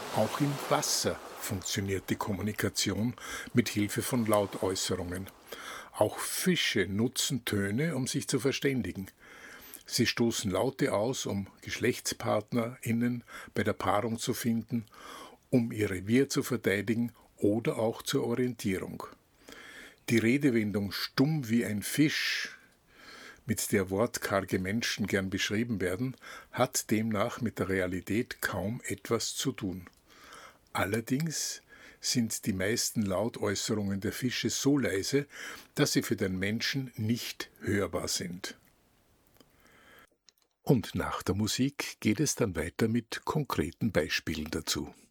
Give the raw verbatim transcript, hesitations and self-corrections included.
Auch im Wasser funktioniert die Kommunikation mit Hilfe von Lautäußerungen. Auch Fische nutzen Töne, um sich zu verständigen. Sie stoßen Laute aus, um GeschlechtspartnerInnen bei der Paarung zu finden, um ihr Revier zu verteidigen oder auch zur Orientierung. Die Redewendung stumm wie ein Fisch, mit der wortkarge Menschen gern beschrieben werden, hat demnach mit der Realität kaum etwas zu tun. Allerdings sind die meisten Lautäußerungen der Fische so leise, dass sie für den Menschen nicht hörbar sind. Und nach der Musik geht es dann weiter mit konkreten Beispielen dazu.